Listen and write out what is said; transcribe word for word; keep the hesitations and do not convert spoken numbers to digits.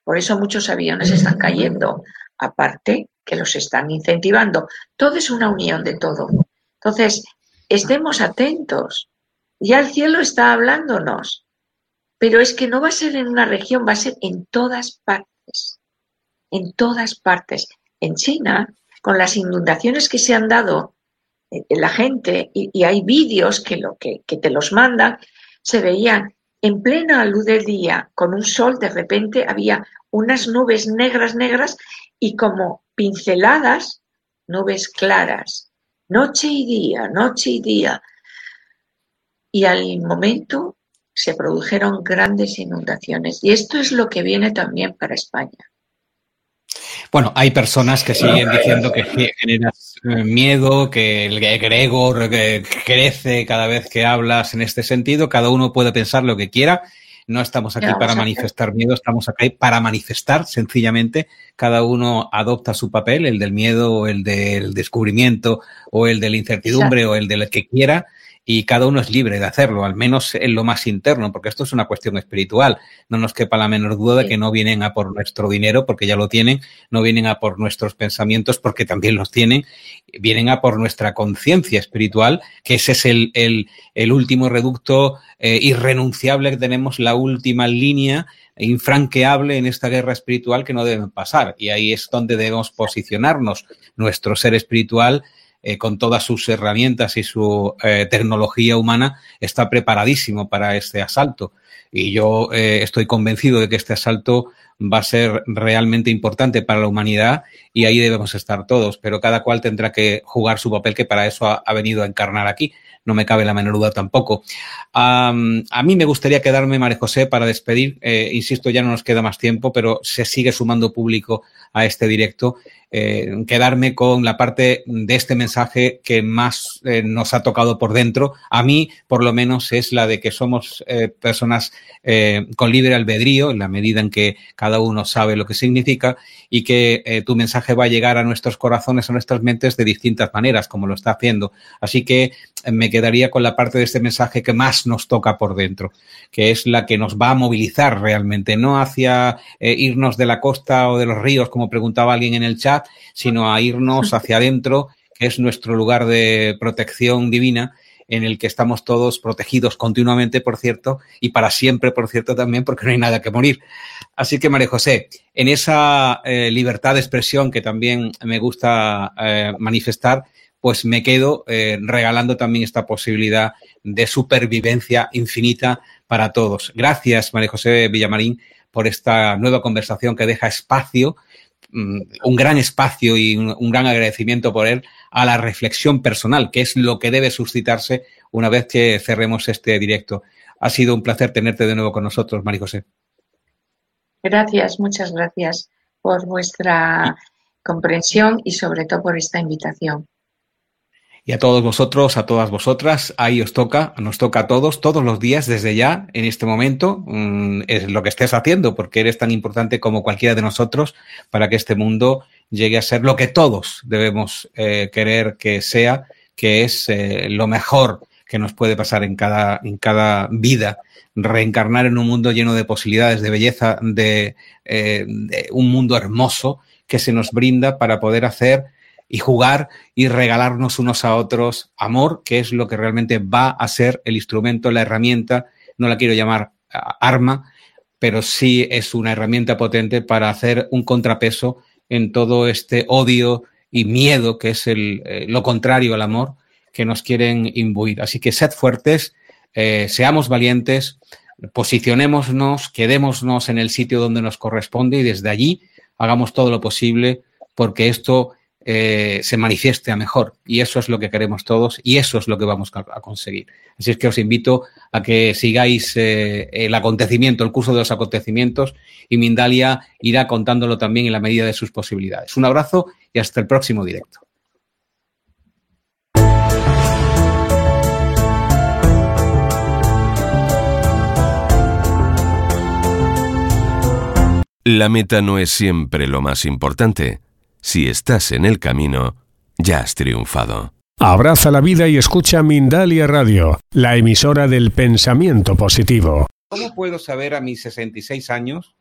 Por eso muchos aviones están cayendo, aparte que los están incentivando. Todo es una unión de todo. Entonces, estemos atentos. Ya el cielo está hablándonos, pero es que no va a ser en una región, va a ser en todas partes. En todas partes. En China, con las inundaciones que se han dado, eh, la gente, y, y hay vídeos que, lo, que, que te los mandan, se veían en plena luz del día, con un sol, de repente había unas nubes negras, negras, y como pinceladas, nubes claras, noche y día, noche y día. Y al momento se produjeron grandes inundaciones. Y esto es lo que viene también para España. Bueno, hay personas que siguen diciendo que generas miedo, que el egregor que crece cada vez que hablas en este sentido. Cada uno puede pensar lo que quiera. No estamos aquí para manifestar miedo, estamos aquí para manifestar sencillamente. Cada uno adopta su papel, el del miedo o el del descubrimiento o el de la incertidumbre o el del que quiera. Y cada uno es libre de hacerlo, al menos en lo más interno, porque esto es una cuestión espiritual. No nos quepa la menor duda de que no vienen a por nuestro dinero, porque ya lo tienen, no vienen a por nuestros pensamientos, porque también los tienen, vienen a por nuestra conciencia espiritual, que ese es el, el, el último reducto eh, irrenunciable que tenemos, la última línea infranqueable en esta guerra espiritual que no debe pasar. Y ahí es donde debemos posicionarnos. Nuestro ser espiritual, Eh, con todas sus herramientas y su eh, tecnología humana, está preparadísimo para este asalto. Y yo eh, estoy convencido de que este asalto va a ser realmente importante para la humanidad y ahí debemos estar todos. Pero cada cual tendrá que jugar su papel, que para eso ha, ha venido a encarnar aquí. No me cabe la menor duda tampoco. Um, a mí me gustaría quedarme, María José, para despedir. Eh, insisto, ya no nos queda más tiempo, pero se sigue sumando público a este directo. Eh, quedarme con la parte de este mensaje que más eh, nos ha tocado por dentro. A mí, por lo menos, es la de que somos eh, personas eh, con libre albedrío, en la medida en que cada uno sabe lo que significa, y que eh, tu mensaje va a llegar a nuestros corazones, a nuestras mentes de distintas maneras, como lo está haciendo. Así que eh, me quedaría con la parte de este mensaje que más nos toca por dentro, que es la que nos va a movilizar realmente, no hacia eh, irnos de la costa o de los ríos, como preguntaba alguien en el chat, sino a irnos hacia adentro, que es nuestro lugar de protección divina, en el que estamos todos protegidos continuamente, por cierto, y para siempre, por cierto, también, porque no hay nada que morir. Así que, María José, en esa eh, libertad de expresión que también me gusta eh, manifestar, pues me quedo eh, regalando también esta posibilidad de supervivencia infinita para todos. Gracias, María José Villamarín, por esta nueva conversación que deja espacio, un gran espacio y un, un gran agradecimiento por él a la reflexión personal, que es lo que debe suscitarse una vez que cerremos este directo. Ha sido un placer tenerte de nuevo con nosotros, María José. Gracias, muchas gracias por vuestra comprensión y sobre todo por esta invitación. Y a todos vosotros, a todas vosotras, ahí os toca, nos toca a todos, todos los días, desde ya, en este momento, mmm, es lo que estés haciendo, porque eres tan importante como cualquiera de nosotros para que este mundo llegue a ser lo que todos debemos eh, querer que sea, que es eh, lo mejor que nos puede pasar en cada, en cada vida, reencarnar en un mundo lleno de posibilidades, de belleza, de, eh, de un mundo hermoso que se nos brinda para poder hacer y jugar y regalarnos unos a otros amor, que es lo que realmente va a ser el instrumento, la herramienta, no la quiero llamar arma, pero sí es una herramienta potente para hacer un contrapeso en todo este odio y miedo, que es el, eh, lo contrario al amor, que nos quieren imbuir. Así que sed fuertes, eh, seamos valientes, posicionémonos, quedémonos en el sitio donde nos corresponde y desde allí hagamos todo lo posible porque esto Eh, se manifieste a mejor, y eso es lo que queremos todos y eso es lo que vamos a, a conseguir. Así es que os invito a que sigáis eh, el acontecimiento, el curso de los acontecimientos, y Mindalia irá contándolo también en la medida de sus posibilidades. Un abrazo y hasta el próximo directo. La meta no es siempre lo más importante. Si estás en el camino, ya has triunfado. Abraza la vida y escucha Mindalia Radio, la emisora del pensamiento positivo. ¿Cómo puedo saber a mis sesenta y seis años